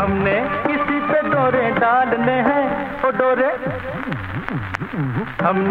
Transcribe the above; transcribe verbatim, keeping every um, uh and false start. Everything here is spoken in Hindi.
हमने किसी पे डोरे डालने हैं, ओ डोरे हम